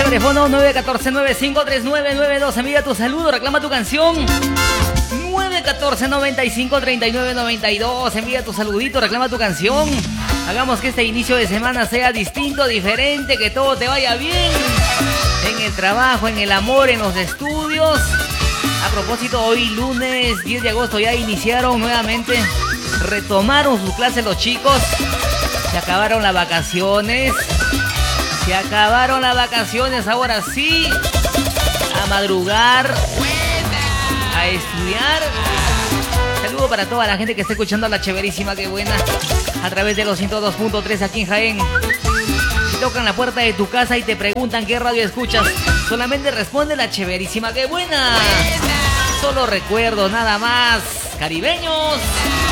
Teléfono 914-953992. Envía tu saludo, reclama tu canción. 914-953992. Envía tu saludito, reclama tu canción. Hagamos que este inicio de semana sea distinto, diferente, que todo te vaya bien. En el trabajo, en el amor, en los estudios. A propósito, hoy lunes 10 de agosto ya iniciaron nuevamente, retomaron sus clases los chicos. Se acabaron las vacaciones. Se acabaron las vacaciones, ahora sí. A madrugar. A estudiar. Saludo para toda la gente que está escuchando la chéverísima, qué buena. A través de los 102.3 aquí en Jaén. Si tocan la puerta de tu casa y te preguntan qué radio escuchas, solamente responde la chéverísima, qué buena. Solo recuerdo nada más. Caribeños.